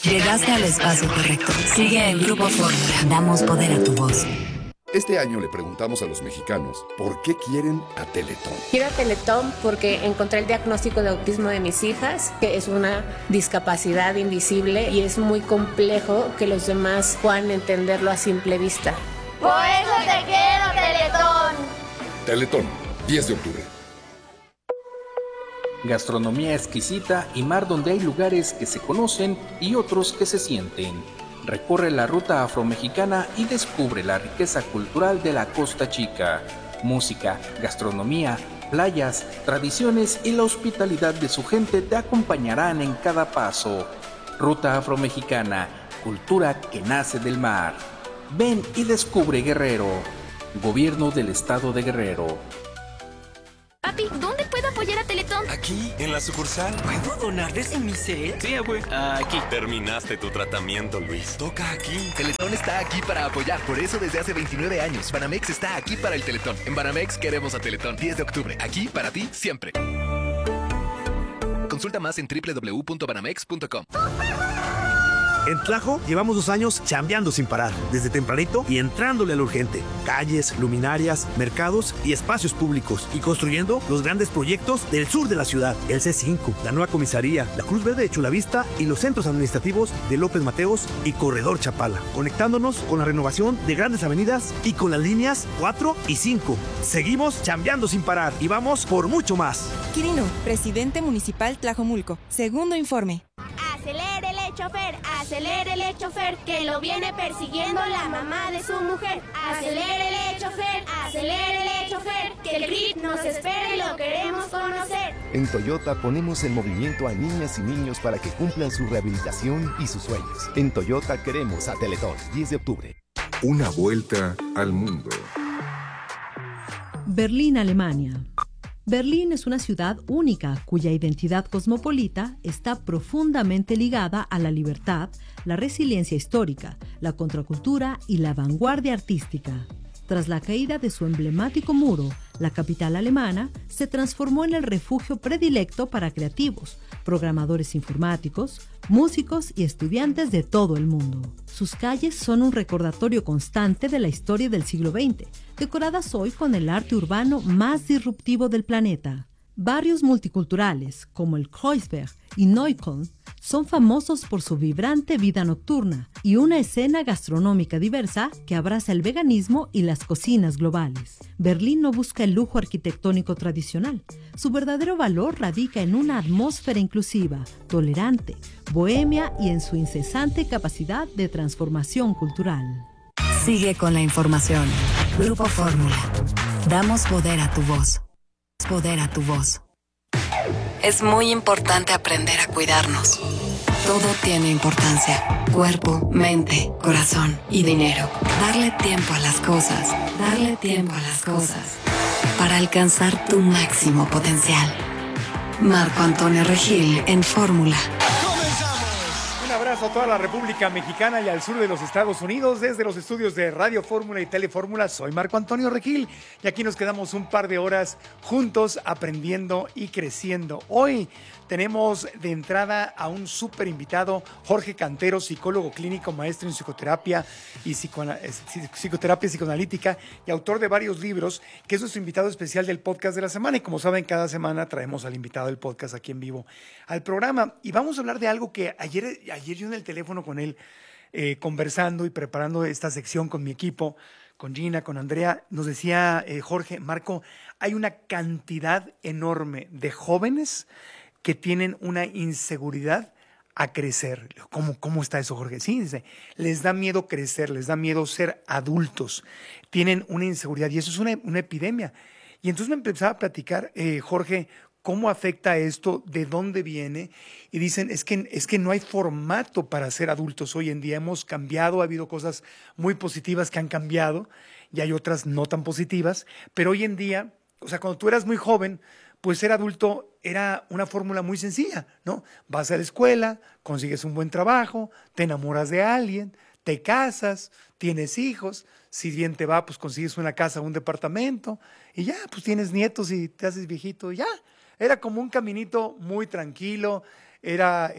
Llegaste al espacio correcto. Sigue en Grupo Fórmula. Damos poder a tu voz. Este año le preguntamos a los mexicanos por qué quieren a Teletón. Quiero a Teletón porque encontré el diagnóstico de autismo de mis hijas, que es una discapacidad invisible y es muy complejo que los demás puedan entenderlo a simple vista. Por eso te quiero, Teletón. Teletón, 10 de octubre. Gastronomía exquisita y mar donde hay lugares que se conocen y otros que se sienten. Recorre la ruta afromexicana y descubre la riqueza cultural de la Costa Chica. Música, gastronomía, playas, tradiciones y la hospitalidad de su gente te acompañarán en cada paso. Ruta afromexicana, cultura que nace del mar. Ven y descubre Guerrero. Gobierno del Estado de Guerrero. Papi, ¿dónde puedo apoyar a Teletón? Aquí, en la sucursal. ¿Puedo donar desde mi cel? Sí, abue. Aquí. Terminaste tu tratamiento, Luis. Toca aquí. Teletón está aquí para apoyar. Por eso desde hace 29 años, Banamex está aquí para el Teletón. En Banamex queremos a Teletón. 10 de octubre. Aquí para ti, siempre. Consulta más en www.banamex.com. En Tlajo llevamos 2 años chambeando sin parar, desde tempranito y entrándole a lo urgente. Calles, luminarias, mercados y espacios públicos. Y construyendo los grandes proyectos del sur de la ciudad. El C5, la nueva comisaría, la Cruz Verde de Chulavista y los centros administrativos de López Mateos y Corredor Chapala. Conectándonos con la renovación de grandes avenidas y con las líneas 4 y 5. Seguimos chambeando sin parar y vamos por mucho más. Quirino, presidente municipal Tlajomulco. Segundo informe. Acelérele, chofer, que lo viene persiguiendo la mamá de su mujer. Acelérele, chofer, que el grip nos espera y lo queremos conocer. En Toyota ponemos en movimiento a niñas y niños para que cumplan su rehabilitación y sus sueños. En Toyota queremos a Teletón, 10 de octubre. Una vuelta al mundo. Berlín, Alemania. Berlín es una ciudad única cuya identidad cosmopolita está profundamente ligada a la libertad, la resiliencia histórica, la contracultura y la vanguardia artística. Tras la caída de su emblemático muro, la capital alemana se transformó en el refugio predilecto para creativos, programadores informáticos, músicos y estudiantes de todo el mundo. Sus calles son un recordatorio constante de la historia del siglo XX, decoradas hoy con el arte urbano más disruptivo del planeta. Barrios multiculturales, como el Kreuzberg y Neukölln, son famosos por su vibrante vida nocturna y una escena gastronómica diversa que abraza el veganismo y las cocinas globales. Berlín no busca el lujo arquitectónico tradicional. Su verdadero valor radica en una atmósfera inclusiva, tolerante, bohemia y en su incesante capacidad de transformación cultural. Sigue con la información. Grupo Fórmula. Damos poder a tu voz. Poder a tu voz. Es muy importante aprender a cuidarnos. Todo tiene importancia. Cuerpo, mente, corazón y dinero. Darle tiempo a las cosas. Darle tiempo a las cosas. Para alcanzar tu máximo potencial. Marco Antonio Regil en Fórmula. Un abrazo a toda la República Mexicana y al sur de los Estados Unidos. Desde los estudios de Radio Fórmula y Telefórmula, soy Marco Antonio Regil. Y aquí nos quedamos un par de horas juntos aprendiendo y creciendo. Hoy tenemos de entrada a un súper invitado, Jorge Cantero, psicólogo clínico, maestro en psicoterapia y psicoterapia psicoanalítica y autor de varios libros, que es nuestro invitado especial del podcast de la semana. Y como saben, cada semana traemos al invitado del podcast aquí en vivo al programa. Y vamos a hablar de algo que ayer yo en el teléfono con él, conversando y preparando esta sección con mi equipo, con Gina, con Andrea, nos decía Jorge, Marco, hay una cantidad enorme de jóvenes que tienen una inseguridad a crecer. ¿Cómo está eso, Jorge? Sí, dice, les da miedo crecer, les da miedo ser adultos, tienen una inseguridad y eso es una epidemia. Y entonces me empezaba a platicar, Jorge, cómo afecta esto, de dónde viene, y dicen, es que no hay formato para ser adultos hoy en día, hemos cambiado, ha habido cosas muy positivas que han cambiado, y hay otras no tan positivas, pero hoy en día, o sea, cuando tú eras muy joven, pues ser adulto era una fórmula muy sencilla, ¿no? Vas a la escuela, consigues un buen trabajo, te enamoras de alguien, te casas, tienes hijos, si bien te va, pues consigues una casa o un departamento, y ya, pues tienes nietos y te haces viejito, y ya. Era como un caminito muy tranquilo, era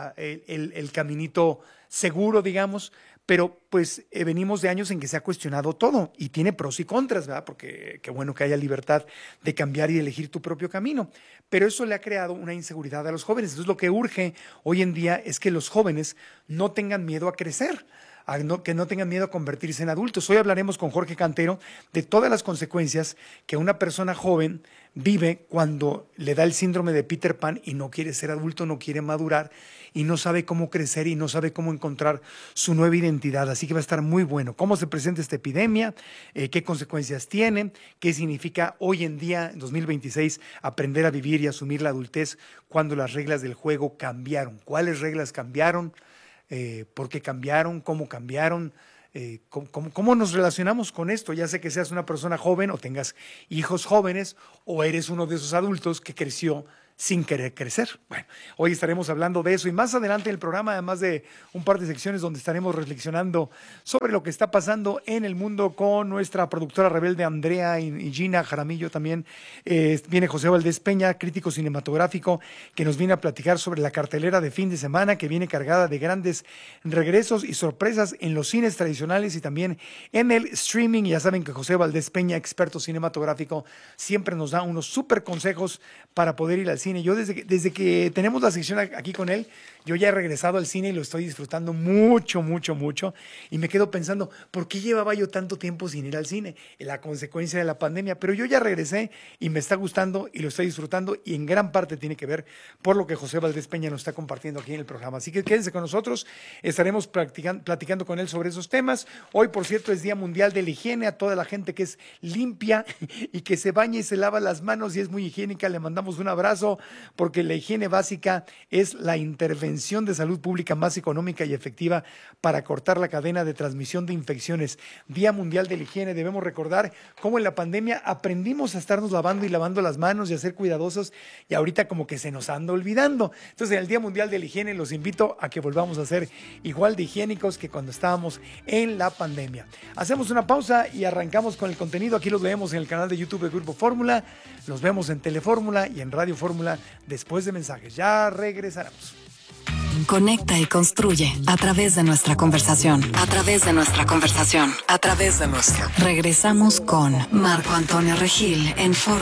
el caminito seguro, digamos, pero pues venimos de años en que se ha cuestionado todo y tiene pros y contras, ¿verdad? Porque qué bueno que haya libertad de cambiar y elegir tu propio camino, pero eso le ha creado una inseguridad a los jóvenes. Entonces lo que urge hoy en día es que los jóvenes no tengan miedo a crecer, que no tengan miedo a convertirse en adultos. Hoy hablaremos con Jorge Cantero de todas las consecuencias que una persona joven vive cuando le da el síndrome de Peter Pan y no quiere ser adulto, no quiere madurar y no sabe cómo crecer y no sabe cómo encontrar su nueva identidad. Así que va a estar muy bueno. ¿Cómo se presenta esta epidemia? ¿Qué consecuencias tiene? ¿Qué significa hoy en día, en 2026, aprender a vivir y asumir la adultez cuando las reglas del juego cambiaron? ¿Cuáles reglas cambiaron? ¿Por qué cambiaron? ¿Cómo cambiaron? ¿Cómo nos relacionamos con esto? Ya sé que seas una persona joven o tengas hijos jóvenes o eres uno de esos adultos que creció sin querer crecer. Bueno, hoy estaremos hablando de eso y más adelante en el programa, además de un par de secciones donde estaremos reflexionando sobre lo que está pasando en el mundo con nuestra productora rebelde Andrea y Gina Jaramillo también. Viene José Valdés Peña, crítico cinematográfico, que nos viene a platicar sobre la cartelera de fin de semana que viene cargada de grandes regresos y sorpresas en los cines tradicionales y también en el streaming. Ya saben que José Valdés Peña, experto cinematográfico, siempre nos da unos súper consejos para poder ir al cine. Yo desde que tenemos la sección aquí con él, yo ya he regresado al cine y lo estoy disfrutando mucho, mucho, mucho. Y me quedo pensando, ¿por qué llevaba yo tanto tiempo sin ir al cine? La consecuencia de la pandemia. Pero yo ya regresé y me está gustando y lo estoy disfrutando y en gran parte tiene que ver por lo que José Valdés Peña nos está compartiendo aquí en el programa. Así que quédense con nosotros, estaremos platicando con él sobre esos temas. Hoy, por cierto, es Día Mundial de la Higiene. A toda la gente que es limpia y que se baña y se lava las manos y es muy higiénica, le mandamos un abrazo, porque la higiene básica es la intervención de salud pública más económica y efectiva para cortar la cadena de transmisión de infecciones. Día Mundial de la Higiene. Debemos recordar cómo en la pandemia aprendimos a estarnos lavando y lavando las manos y a ser cuidadosos y ahorita como que se nos anda olvidando. Entonces, en el Día Mundial de la Higiene los invito a que volvamos a ser igual de higiénicos que cuando estábamos en la pandemia. Hacemos una pausa y arrancamos con el contenido. Aquí los vemos en el canal de YouTube de Grupo Fórmula, los vemos en Telefórmula y en Radio Fórmula después de mensajes. Ya regresaremos. Conecta y construye a través de nuestra conversación. A través de nuestra conversación. A través de nuestra. Regresamos con Marco Antonio Regil en Fórmula.